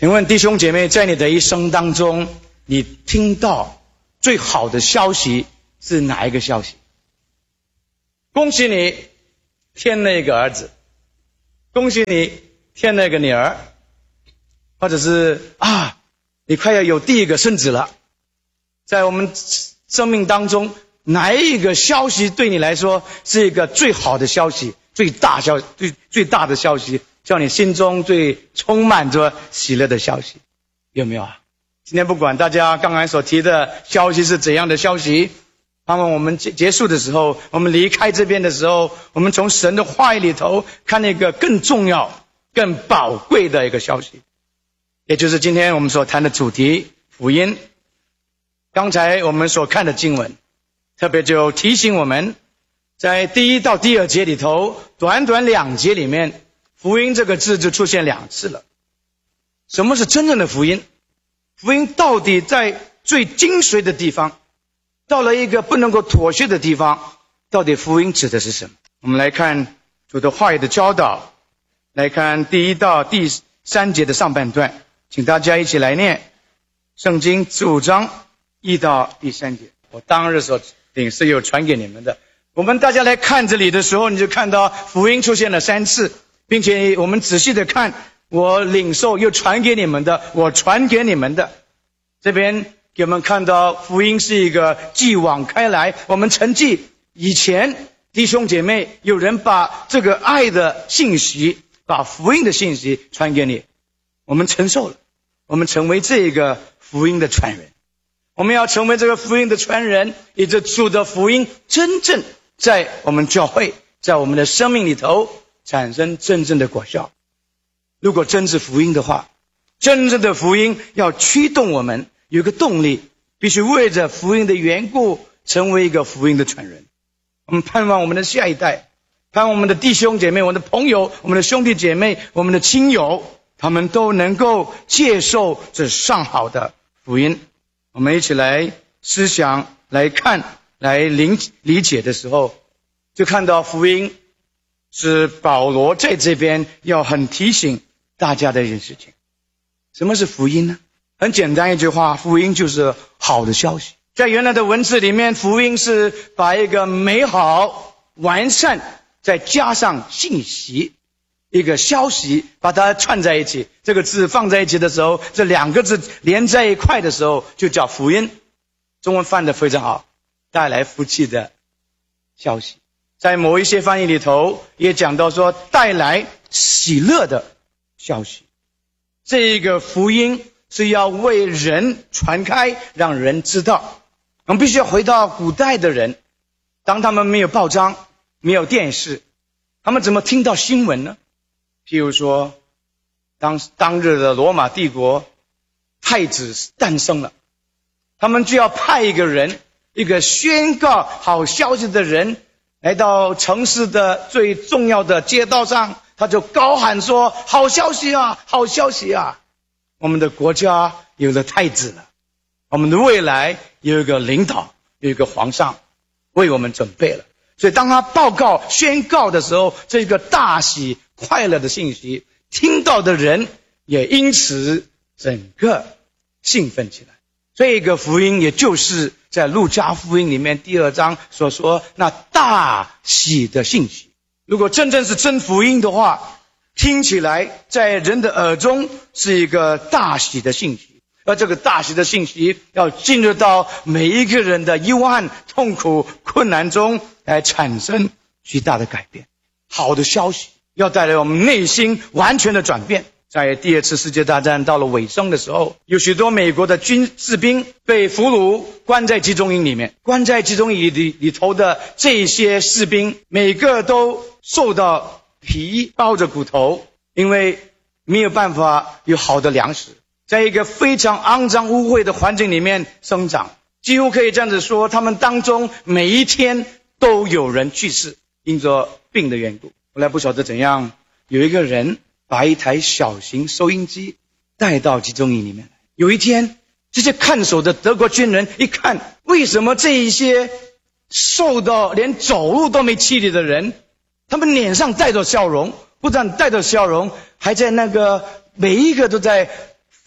请问弟兄姐妹，在你的一生当中，你听到最好的消息是哪一个消息？恭喜你添了一个儿子，恭喜你添了一个女儿，或者是你快要有第一个孙子了。在我们生命当中，哪一个消息对你来说是一个最好的消息，最大的消息，叫你心中最充满着喜乐的消息？有没有啊？今天不管大家刚才所提的消息是怎样的消息，那么我们结束的时候，我们离开这边的时候，我们从神的话语里头看那个更重要更宝贵的一个消息，也就是今天我们所谈的主题，福音。刚才我们所看的经文特别就提醒我们，在第1到第2节里头，短短2节里面，福音这个字就出现2次了。什么是真正的福音？福音到底在最精髓的地方，到了一个不能够妥协的地方，到底福音指的是什么？我们来看主的话语的教导，来看第1到第3节的上半段，请大家一起来念圣经15章1到第3节。我当日所领是有传给你们的。我们大家来看这里的时候，你就看到福音出现了3次，并且我们仔细的看，我领受又传给你们的，我传给你们的。这边给我们看到福音是一个继往开来。我们承继以前弟兄姐妹有人把这个爱的信息，把福音的信息传给你，我们承受了，我们成为这个福音的传人。我们要成为这个福音的传人，以致主的福音真正在我们教会，在我们的生命里头产生真正的果效。如果真是福音的话，真正的福音要驱动我们有一个动力，必须为着福音的缘故成为一个福音的传人。我们盼望我们的下一代，盼望我们的弟兄姐妹，我们的朋友，我们的兄弟姐妹，我们的亲友，他们都能够接受这上好的福音。我们一起来思想，来看，来理解的时候，就看到福音是保罗在这边要很提醒大家的一件事情。什么是福音呢？很简单一句话，福音就是好的消息。在原来的文字里面，福音是把一个美好完善再加上信息，一个消息把它串在一起，这个字放在一起的时候，这2个字连在一块的时候就叫福音。中文翻得非常好，带来福气的消息。在某一些翻译里头也讲到说，带来喜乐的消息。这个福音是要为人传开，让人知道。我们必须要回到古代的人，当他们没有报章，没有电视，他们怎么听到新闻呢？譬如说当日的罗马帝国太子诞生了，他们就要派一个人，一个宣告好消息的人，来到城市的最重要的街道上，他就高喊说，好消息啊，好消息啊，我们的国家有了太子了，我们的未来有一个领导，有一个皇上为我们准备了。所以当他报告宣告的时候，这个大喜快乐的信息，听到的人也因此整个兴奋起来。这个福音也就是在路加福音里面第2章所说那大喜的信息。如果真正是真福音的话，听起来在人的耳中是一个大喜的信息，而这个大喜的信息要进入到每一个人的幽暗、痛苦、困难中来产生巨大的改变。好的消息要带来我们内心完全的转变。在第2次世界大战到了尾声的时候，有许多美国的士兵被俘虏，关在集中营里面。关在集中营里头的这些士兵，每个都受到皮包着骨头，因为没有办法有好的粮食，在一个非常肮脏污秽的环境里面生长。几乎可以这样子说，他们当中每一天都有人去世，因着病的缘故。后来不晓得怎样，有一个人把一台小型收音机带到集中营里面来。有一天，这些看守的德国军人一看，为什么这一些瘦到连走路都没气力的人，他们脸上带着笑容，不但带着笑容，还在那个每一个都在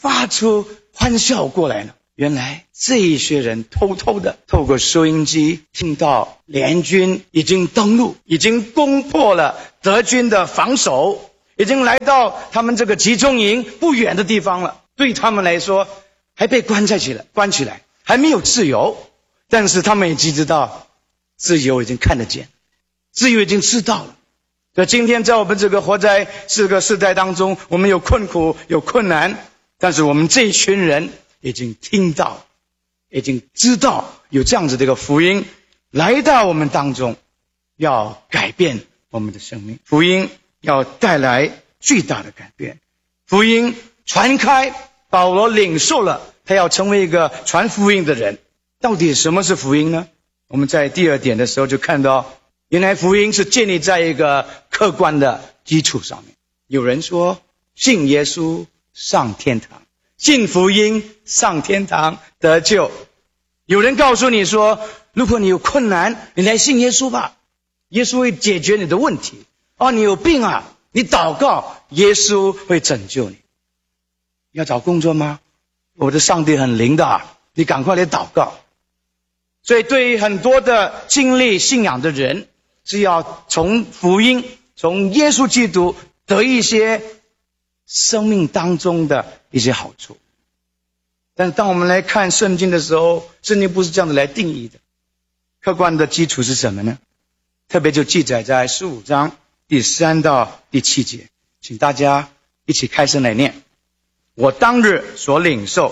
发出欢笑过来呢？原来这一些人偷偷的透过收音机听到联军已经登陆，已经攻破了德军的防守，已经来到他们这个集中营不远的地方了。对他们来说还被关起来，还没有自由，但是他们已经知道自由已经看得见，自由已经知道了。所以今天在我们这个活在这个世代当中，我们有困苦有困难，但是我们这一群人已经听到，已经知道有这样子的一个福音来到我们当中，要改变我们的生命，福音要带来巨大的改变，福音传开，保罗领受了他要成为一个传福音的人。到底什么是福音呢？我们在第二点的时候就看到，原来福音是建立在一个客观的基础上面。有人说信耶稣上天堂，信福音上天堂得救。有人告诉你说，如果你有困难，你来信耶稣吧，耶稣会解决你的问题。你有病啊，你祷告，耶稣会拯救你。要找工作吗？我的上帝很灵的你赶快来祷告。所以对于很多的经历信仰的人，是要从福音，从耶稣基督得一些生命当中的一些好处。但是当我们来看圣经的时候，圣经不是这样子来定义的。客观的基础是什么呢？特别就记载在15章第3到第7节，请大家一起开声来念。我当日所领受，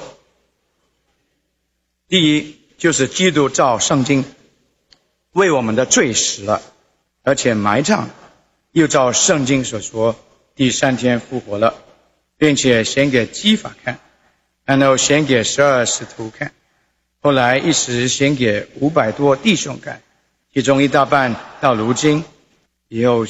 第一就是基督照圣经为我们的罪死了，而且埋葬，又照圣经所说第3天复活了，并且显给基法看，然后显给12使徒看，后来一时显给500多弟兄看，其中一大半到如今，以后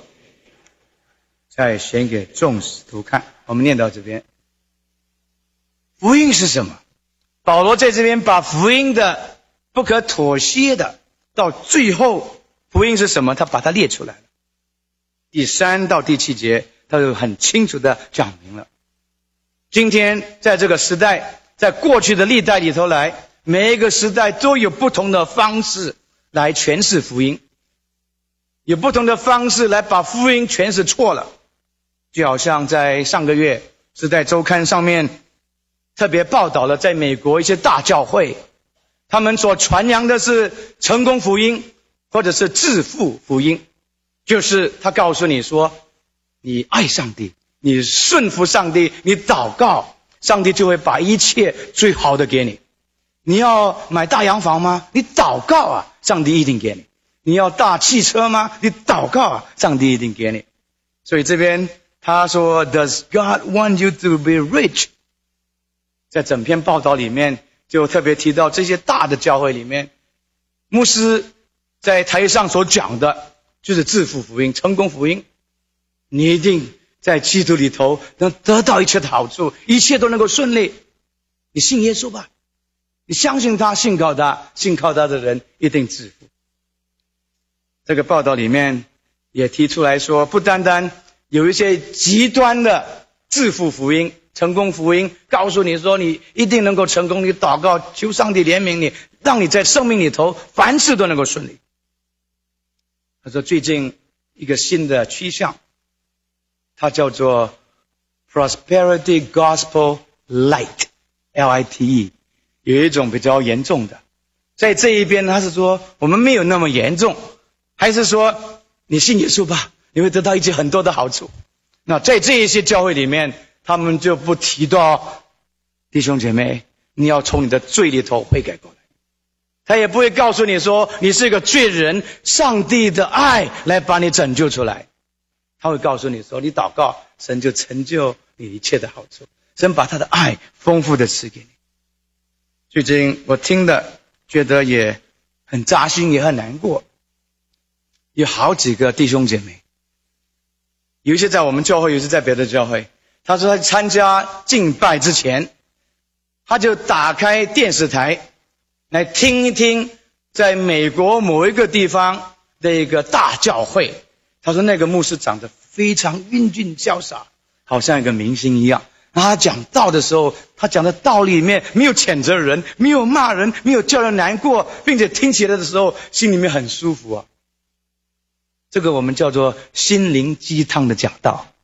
再显给众使徒看。我们念到这边，福音是什么？保罗在这边把福音的不可妥协的，到最后福音是什么，他把它列出来了。第3到第7节他就很清楚的讲明了。今天在这个时代，在过去的历代里头来，每一个时代都有不同的方式来诠释福音，有不同的方式来把福音诠释错了。就好像在上个月时代周刊上面特别报道了，在美国一些大教会，他们所传扬的是成功福音或者是致富福音，就是他告诉你说，你爱上帝，你顺服上帝，你祷告，上帝就会把一切最好的给你。你要买大洋房吗？你祷告上帝一定给你。你要大汽车吗？你祷告上帝一定给你。所以这边他说 Does God want you to be rich？在整篇报道里面就特别提到，这些大的教会里面，牧师在台上所讲的就是致富福音，成功福音。你一定在基督里头能得到一切的好处，一切都能够顺利。你信耶稣吧，你相信他，信靠他，信靠他的人一定致富。这个报道里面也提出来说，不单单有一些极端的致富福音，成功福音，告诉你说你一定能够成功，你祷告求上帝怜悯你，让你在生命里头凡事都能够顺利。他说最近一个新的趋向，它叫做 Prosperity Gospel Light L-I-T-E， 有一种比较严重的。在这一边他是说我们没有那么严重，还是说你信耶稣吧，你会得到一些很多的好处。那在这一些教会里面，他们就不提到弟兄姐妹你要从你的罪里头悔改过来，他也不会告诉你说你是一个罪人，上帝的爱来把你拯救出来。他会告诉你说你祷告，神就成就你一切的好处，神把他的爱丰富的赐给你。最近我听的觉得也很扎心，也很难过。有好几个弟兄姐妹，有一些在我们教会，有一些在别的教会，他说他参加敬拜之前，他就打开电视台来听一听在美国某一个地方的一个大教会，他说那个牧师长得非常英俊潇洒，好像一个明星一样， 他讲道的时候，他讲的道理里面没有谴责人，没有骂人，没有叫人难过，并且听起来的时候心里面很舒服啊。这个我们叫做心灵鸡汤的讲道。